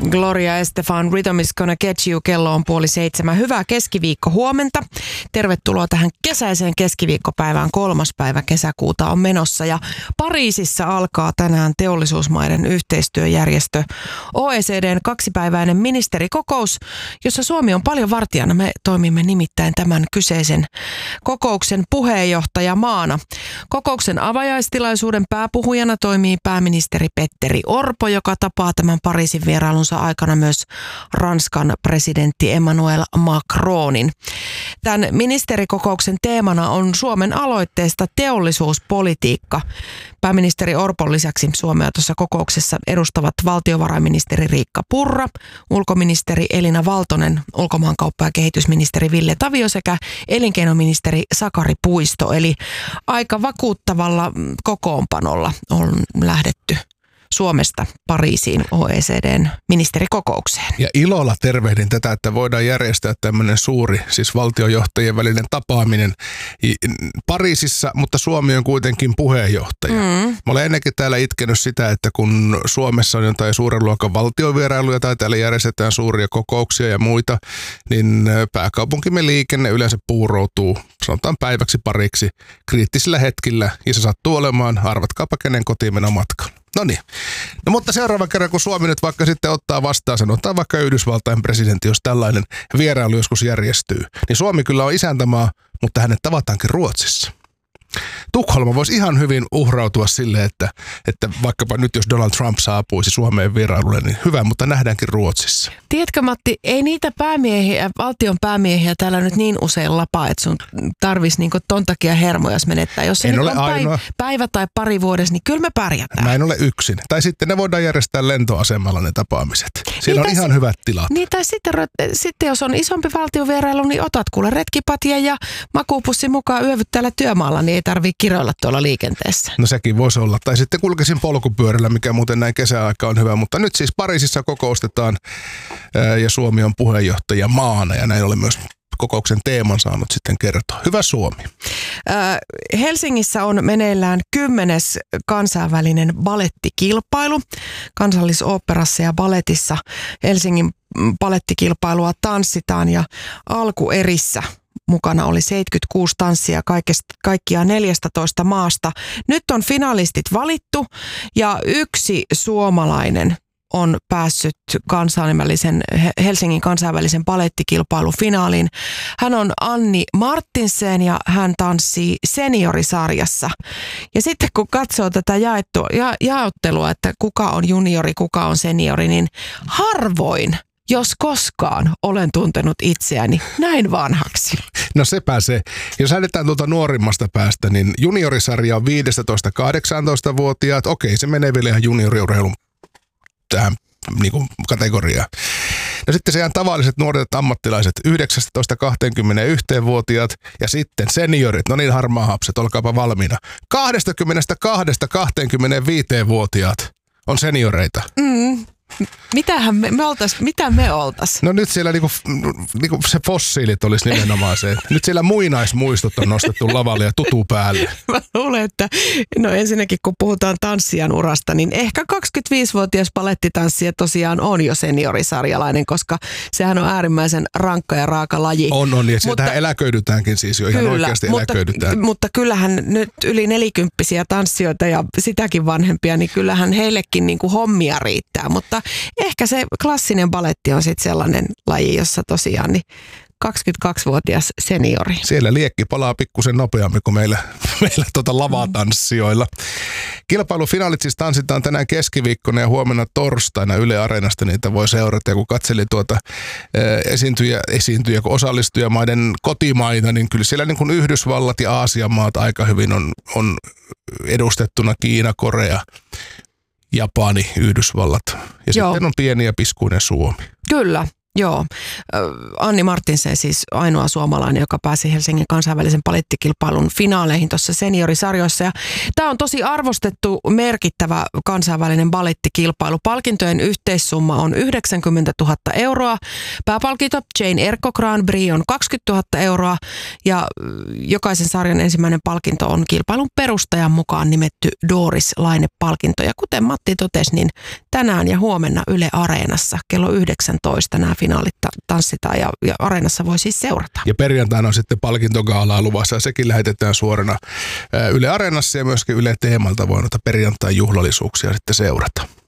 Gloria Estefan, Rhythm is gonna get you. Kello on 6:30. Hyvää keskiviikko huomenta. Tervetuloa tähän kesäiseen keskiviikkopäivään. 3. päivä kesäkuuta on menossa ja Pariisissa alkaa tänään teollisuusmaiden yhteistyöjärjestö OECD:n 2-päiväinen ministerikokous, jossa Suomi on paljon vartijana. Me toimimme nimittäin tämän kyseisen kokouksen puheenjohtajamaana. Kokouksen avajaistilaisuuden pääpuhujana toimii pääministeri Petteri Orpo, joka tapaa tämän Pariisin vierailunsa aikana myös Ranskan presidentti Emmanuel Macronin. Tämän ministerikokouksen teemana on Suomen aloitteesta teollisuuspolitiikka. Pääministeri Orpon lisäksi Suomea tuossa kokouksessa edustavat valtiovarainministeri Riikka Purra, ulkoministeri Elina Valtonen, ulkomaankauppa- ja kehitysministeri Ville Tavio sekä elinkeinoministeri Sakari Puisto. Eli aika vakuuttavalla kokoonpanolla on lähdetty Suomesta Pariisiin OECD:n ministerikokoukseen. Ja ilolla tervehdin tätä, että voidaan järjestää tämmöinen suuri, siis valtiojohtajien välinen tapaaminen Pariisissa, mutta Suomi on kuitenkin puheenjohtaja. Mä olen ennenkin täällä itkenyt sitä, että kun Suomessa on jotain suuren luokan valtiovierailuja tai täällä järjestetään suuria kokouksia ja muita, niin pääkaupunkimme liikenne yleensä puuroutuu, sanotaan päiväksi pariksi, kriittisillä hetkillä, ja se sattuu olemaan, arvatkaapa kenen kotiin mennä matkalla. No niin. No mutta seuraavan kerran, kun Suomi nyt vaikka sitten ottaa vastaan, sanotaan vaikka Yhdysvaltain presidentti, jos tällainen vierailu joskus järjestyy, niin Suomi kyllä on isäntämaa, mutta hänet tavataankin Ruotsissa. Tukholma voisi ihan hyvin uhrautua sille, että vaikkapa nyt jos Donald Trump saapuisi Suomeen vierailulle, niin hyvä, mutta nähdäänkin Ruotsissa. Tiedätkö Matti, ei niitä päämiehiä, valtion päämiehiä täällä nyt niin usein lapaa, että sun tarvitsisi niinku ton takia hermoja menettää. Jos se nyt on päivä tai pari vuodessa, niin kyllä me pärjätään. Mä en ole yksin. Tai sitten ne voidaan järjestää lentoasemalla ne tapaamiset. Siellä niin, on ihan hyvät tilat. Niin tai sitten jos on isompi valtiovierailu, niin otat kuule retkipatja ja makuupussi mukaan yövyt täällä työmaalla, niin ei tarvitse kiroilla tuolla liikenteessä. No sekin voisi olla. Tai sitten kulkisin polkupyörällä, mikä muuten näin kesäaika on hyvä. Mutta nyt siis Pariisissa kokoustetaan ja Suomi on puheenjohtaja maana ja näin ollen myös kokouksen teeman saanut sitten kertoa. Hyvä Suomi. Helsingissä on meneillään 10. kansainvälinen balettikilpailu. Kansallisoopperassa ja baletissa Helsingin balettikilpailua tanssitaan ja alkuerissä mukana oli 76 tanssia kaikkiaan 14 maasta. Nyt on finalistit valittu ja yksi suomalainen on päässyt Helsingin kansainvälisen balettikilpailun finaaliin. Hän on Anni Martinsen ja hän tanssii seniorisarjassa. Ja sitten kun katsoo tätä jaottelua, että kuka on juniori, kuka on seniori, niin harvoin, jos koskaan, olen tuntenut itseäni näin vanhaksi. No sepä se. Jos lähdetään tuolta nuorimmasta päästä, niin juniorisarja on 15-18-vuotiaat. Okei, se menee vielä ihan junioriurheilun tähän niin kuin kategoriaan. No sitten se ihan tavalliset nuoret ammattilaiset, 19-21-vuotiaat ja sitten seniorit, no niin harmaahapset, olkaapa valmiina. 22-25-vuotiaat on senioreita. Mitä me oltais? No nyt siellä niinku se fossiilit olisi nimenomaan se. Nyt siellä muinaismuistot on nostettu lavalle ja tutu päälle. Mä luulen, että ensinnäkin kun puhutaan tanssijan urasta, niin ehkä 25-vuotias palettitanssija tosiaan on jo seniorisarjalainen, koska sehän on äärimmäisen rankka ja raaka laji. On ja sieltähän eläköidytäänkin siis jo ihan oikeasti eläköidytään. Mutta kyllähän nyt yli 40-vuotiaita tanssijoita ja sitäkin vanhempia, niin kyllähän heillekin niinku hommia riittää, mutta ehkä se klassinen baletti on sitten sellainen laji, jossa tosiaan niin 22-vuotias seniori. Siellä liekki palaa pikkusen nopeammin kuin meillä lavatanssijoilla. Kilpailufinaalit siis tanssitaan tänään keskiviikkona ja huomenna torstaina Yle Areenasta. Niitä voi seurata. Ja kun katselin esiintyjä, kun osallistujamaiden kotimaita, niin kyllä siellä niin kuin Yhdysvallat ja Aasian maat aika hyvin on edustettuna. Kiina, Korea, Japani, Yhdysvallat. Ja sitten on pieni ja piskuinen Suomi. Kyllä. Joo, Anni Martinsen siis ainoa suomalainen, joka pääsi Helsingin kansainvälisen balettikilpailun finaaleihin tuossa seniorisarjoissa. Ja tämä on tosi arvostettu, merkittävä kansainvälinen balettikilpailu. Palkintojen yhteissumma on 90 000 euroa. Pääpalkinto Jane Erkko Grand Prix on 20 000 euroa ja jokaisen sarjan ensimmäinen palkinto on kilpailun perustajan mukaan nimetty Doris Laine-palkinto. Ja kuten Matti totesi, niin tänään ja huomenna Yle Areenassa kello 19 nämä finaalit tanssitaan ja Areenassa voi siis seurata. Ja perjantaina on sitten palkintogaalaa luvassa ja sekin lähetetään suorana Yle Areenassa ja myöskin Yle Teemalta voi noita perjantai-juhlallisuuksia sitten seurata.